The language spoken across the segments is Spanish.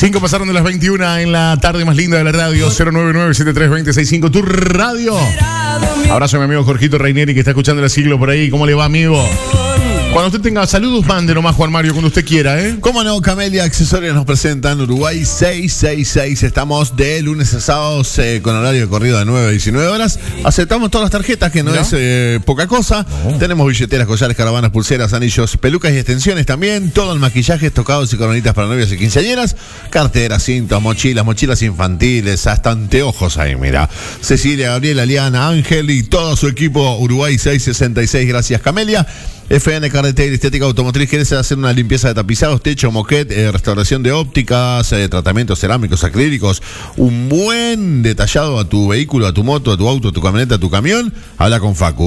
5 pasaron de las 21 en la tarde más linda de la radio. 099-7320-65, tu radio. Abrazo a mi amigo Jorgito Rainieri que está escuchando el siglo por ahí. ¿Cómo le va, amigo? Cuando usted tenga saludos, mande nomás, Juan Mario, cuando usted quiera, ¿eh? Cómo no, Camelia Accesorios nos presentan Uruguay 666. Estamos de lunes a sábados con horario de corrido de 9 a 19 horas. Aceptamos todas las tarjetas, que no es poca cosa. Tenemos billeteras, collares, caravanas, pulseras, anillos, pelucas y extensiones también. Todo el maquillaje, tocados y coronitas para novias y quinceañeras. Carteras, cintos, mochilas infantiles, hasta anteojos ahí, mira. Cecilia, Gabriela, Liana, Ángel y todo su equipo Uruguay 666. Gracias, Camelia. FN Carretail, estética automotriz. ¿Quieres hacer una limpieza de tapizados, techo, moquete, restauración de ópticas, tratamientos cerámicos, acrílicos, un buen detallado a tu vehículo, a tu moto, a tu auto, a tu camioneta, a tu camión? Habla con Facu.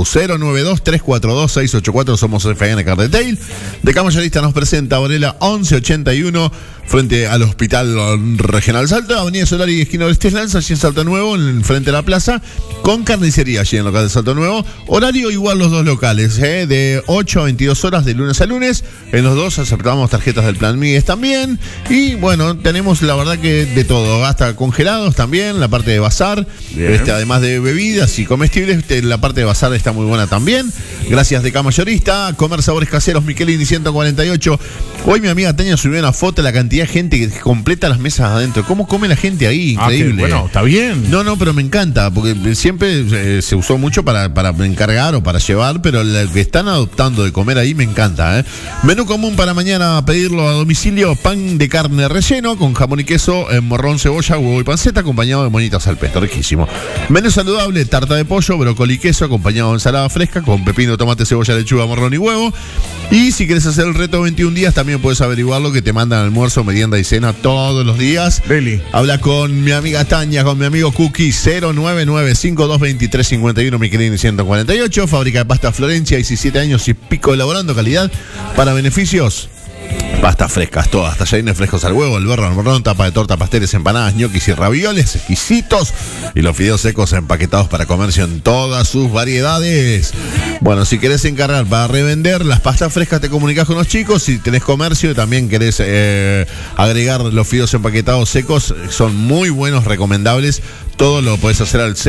092-342-684. Somos FN Carretail. De Camayolista nos presenta Varela 1181, frente al Hospital Regional Salto, Avenida Solari, esquina del Lanza, allí en Salto Nuevo, en frente a la plaza, con carnicería allí en el local de Salto Nuevo. Horario igual los dos locales, de 8 a 22 horas de lunes a lunes. En los dos aceptamos tarjetas del Plan Migues también. Y bueno, tenemos la verdad que de todo, hasta congelados también, la parte de bazar, además de bebidas y comestibles, la parte de bazar está muy buena también. Gracias de Mayorista. Comer sabores caseros, Michelini 148. Hoy mi amiga Tania subió una foto de la cantidad de gente que completa las mesas adentro. ¿Cómo come la gente ahí? Increíble. Bueno, está bien. No, pero me encanta, porque siempre se usó mucho para encargar o para llevar, pero lo que están adoptando de comer ahí me encanta, ¿eh? Menú común para mañana, pedirlo a domicilio: pan de carne relleno con jamón y queso, morrón, cebolla, huevo y panceta, acompañado de monitas al pesto, riquísimo. Menú saludable: tarta de pollo, brócoli y queso, acompañado de ensalada fresca con pepino, tomate, cebolla, lechuga, morrón y huevo. Y si quieres hacer el reto 21 días, también puedes averiguarlo, que te mandan almuerzo, merienda y cena todos los días. Deli. Habla con mi amiga Tania, con mi amigo Cookie. 099-5223-51, Michelini 148. Fábrica de pasta Florencia, 17 años y pico elaborando calidad para beneficios. Pastas frescas, todas, tallarines frescos al huevo, el berro al morrón, tapa de torta, pasteles, empanadas, ñoquis y ravioles exquisitos, y los fideos secos empaquetados para comercio en todas sus variedades. Bueno, si querés encargar para revender las pastas frescas, te comunicás con los chicos. Si tenés comercio y también querés agregar los fideos empaquetados secos, son muy buenos, recomendables. Todo lo podés hacer al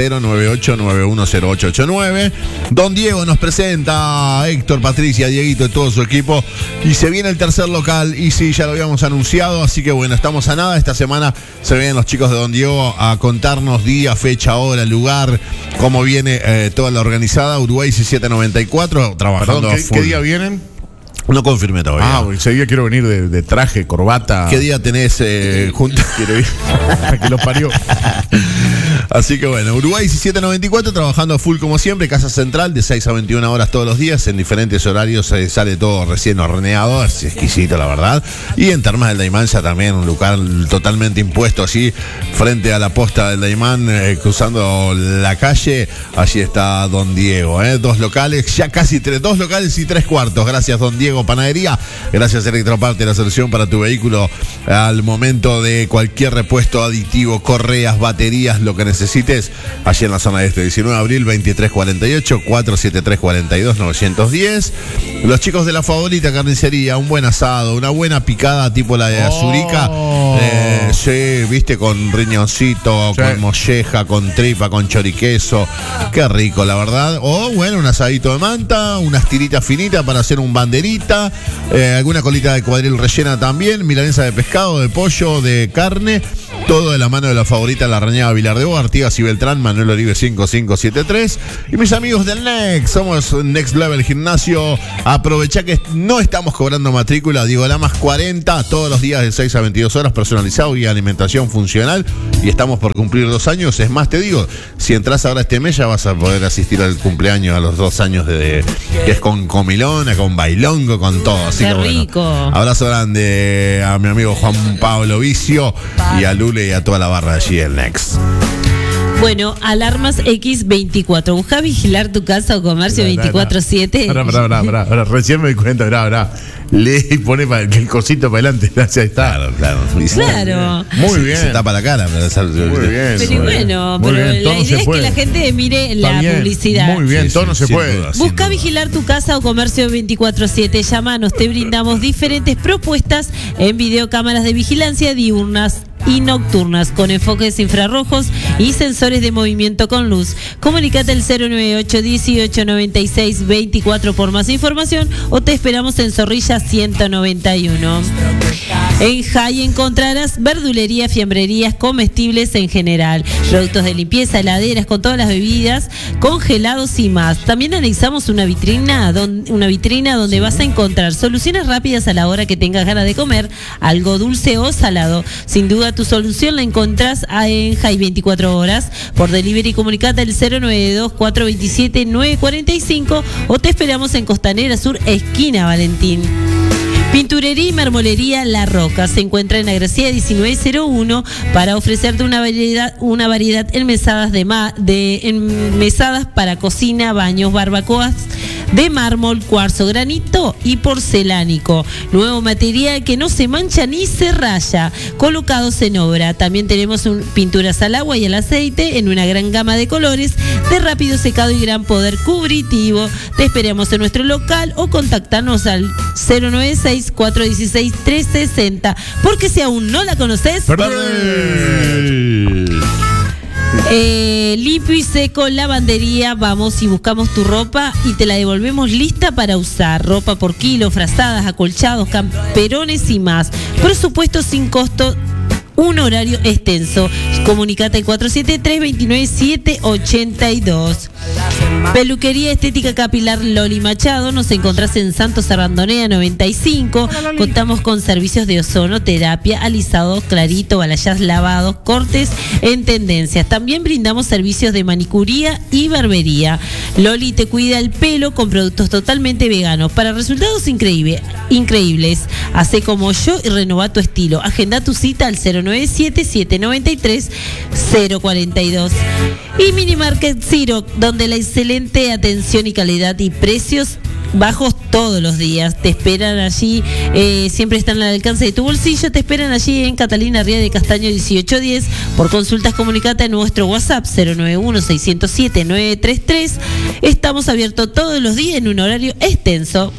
098-910889. Don Diego nos presenta a Héctor, Patricia, Dieguito y todo su equipo. Y se viene el tercer local. Y sí, ya lo habíamos anunciado. Así que bueno, estamos a nada. Esta semana se vienen los chicos de Don Diego a contarnos día, fecha, hora, lugar, cómo viene toda la organizada. Uruguay 1794, trabajando. Perdón, ¿qué día vienen? No confirmé todavía. Ese día quiero venir de traje, corbata. ¿Qué día tenés junto? Quiero ir. Que los parió. Así que bueno, Uruguay 1794, trabajando a full como siempre. Casa Central de 6 a 21 horas todos los días, en diferentes horarios. Sale todo recién horneado, es exquisito la verdad. Y en Termas del Daimán ya también un lugar totalmente impuesto allí, frente a la posta del Daimán, cruzando la calle. Allí está Don Diego, dos locales, ya casi 2 locales y 3 cuartos. Gracias Don Diego Panadería, gracias Electroparte, la solución para tu vehículo al momento de cualquier repuesto, aditivo, correas, baterías, lo que necesites, allí en la zona este. 19 de abril 2348 473 42 910. Los chicos de La Favorita Carnicería, un buen asado, una buena picada tipo la de Azurica, sí, viste, con riñoncito, sí, con molleja, con tripa, con choriqueso, qué rico la verdad. O bueno, un asadito de manta, unas tiritas finitas para hacer un banderita, alguna colita de cuadril rellena también, milanesa de pescado, de pollo, de carne, todo de la mano de La Favorita, La Rañada, Vilar de Bo, Artigas y Beltrán, Manuel Oribe 5573. Y mis amigos del Next, somos Next Level Gimnasio. Aprovechá que no estamos cobrando matrícula, Diego Lamas 40, todos los días de 6 a 22 horas, personalizado y alimentación funcional. Y estamos por cumplir 2 años. Es más, te digo, si entras ahora este mes ya vas a poder asistir al cumpleaños, a los 2 años que es con comilona, con bailongo, con todo. Así qué que bueno, rico. abrazo grande a mi amigo Juan Pablo Vicio y a Lule y a toda la barra de allí del Next. Bueno, Alarmas X24. ¿Buscas vigilar tu casa o comercio 24/7? Ahora, recién me di cuenta, lee y pone el cosito para adelante. Ahí está. Claro. Muy bien. Se tapa la cara. Muy bien. Pero bueno, muy pero bien. la idea es que la gente mire la publicidad. Muy bien, todo no se puede. Busca vigilar tu casa o comercio 24/7. Llámanos, te brindamos diferentes propuestas en videocámaras de vigilancia diurnas y nocturnas con enfoques infrarrojos y sensores de movimiento con luz. Comunicate al 098 18 96 24 por más información o te esperamos en Zorrilla 191. En Jai encontrarás verdulería, fiambrerías, comestibles en general, productos de limpieza, heladeras con todas las bebidas, congelados y más. También anexamos una vitrina donde vas a encontrar soluciones rápidas a la hora que tengas ganas de comer algo dulce o salado. Sin duda tu solución la encontrás en Jai 24 horas. Por delivery comunicate al 092 427 945 o te esperamos en Costanera Sur, esquina Valentín. Pinturería y marmolería La Roca se encuentra en la Gracia 1901 para ofrecerte una variedad en mesadas en mesadas para cocina, baños, barbacoas de mármol, cuarzo, granito y porcelánico. Nuevo material que no se mancha ni se raya, colocados en obra. También tenemos pinturas al agua y al aceite en una gran gama de colores, de rápido secado y gran poder cubritivo. Te esperamos en nuestro local o contactarnos al 096 416 360, porque si aún no la conoces, limpio y seco, lavandería, vamos y buscamos tu ropa y te la devolvemos lista para usar. Ropa por kilo, frazadas, acolchados, camperones y más. Presupuesto sin costo, un horario extenso. Comunicate al 473-29-782. Peluquería estética capilar Loli Machado. Nos encontrás en Santos Sarandonea 95. Contamos con servicios de ozonoterapia, alisados, clarito, balayage, lavados, cortes en tendencias. También brindamos servicios de manicuría y barbería. Loli te cuida el pelo con productos totalmente veganos para resultados increíbles. Hacé como yo y renová tu estilo. Agenda tu cita al 097-793-042. Y Mini Market Zero, donde la excelente atención y calidad y precios bajos todos los días. Te esperan allí, siempre están al alcance de tu bolsillo. Te esperan allí en Catalina Ría de Castaño 1810. Por consultas comunicate a nuestro WhatsApp 091-607-933. Estamos abiertos todos los días en un horario extenso.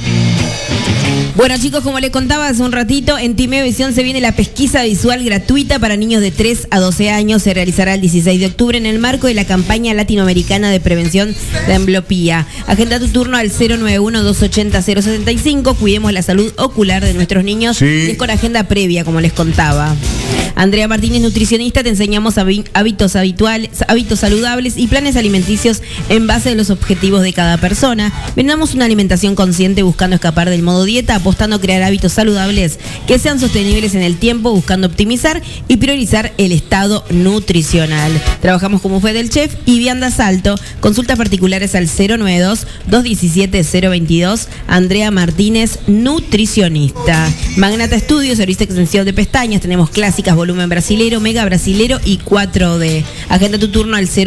Bueno, chicos, como les contaba hace un ratito, en Timeo Visión se viene la pesquisa visual gratuita para niños de 3 a 12 años. Se realizará el 16 de octubre en el marco de la campaña latinoamericana de prevención de ambliopía. Agenda tu turno al 091-280-065. Cuidemos la salud ocular de nuestros niños. Sí. Y es con agenda previa, como les contaba. Andrea Martínez, nutricionista, te enseñamos hábitos saludables y planes alimenticios en base a los objetivos de cada persona. Brindamos una alimentación consciente buscando escapar del modo dieta, apostando a crear hábitos saludables que sean sostenibles en el tiempo, buscando optimizar y priorizar el estado nutricional. Trabajamos como fue del chef y vianda Salto. Consultas particulares al 092-217-022. Andrea Martínez, nutricionista. Magnata Estudios, servicio de extensión de pestañas. Tenemos clásicas, volumen brasilero, mega brasilero y 4D. Agenda tu turno al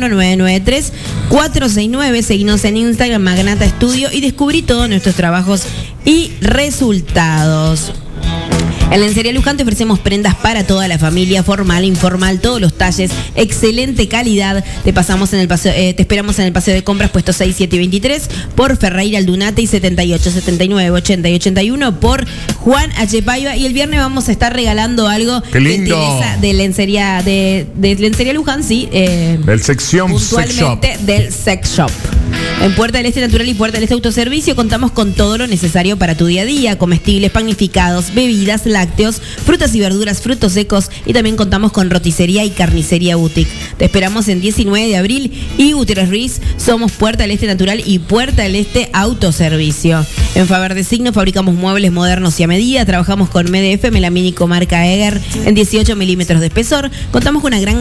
091-993-469. Seguinos en Instagram, Magnata Estudio, y descubrí todos nuestros trabajos y resultados. En Lencería Luján te ofrecemos prendas para toda la familia, formal, informal, todos los talles, excelente calidad. Te esperamos en el paseo de compras, puestos 6, 7 y 23, por Ferreira Aldunate, y 78, 79, 80 y 81 por Juan H. Paiva. Y el viernes vamos a estar regalando algo. ¡Qué lindo! De Lencería, de Lencería Luján, sí. Del sección Sex Shop. Del Sex Shop. En Puerta del Este Natural y Puerta del Este Autoservicio contamos con todo lo necesario para tu día a día: comestibles, panificados, bebidas, lácteos, frutas y verduras, frutos secos, y también contamos con roticería y carnicería boutique. Te esperamos en 19 de abril y Gutiérrez Ruiz. Somos Puerta del Este Natural y Puerta del Este Autoservicio. En Faber de Signo fabricamos muebles modernos y a medida. Trabajamos con MDF, melamínico marca Eger, en 18 milímetros de espesor. Contamos con una gran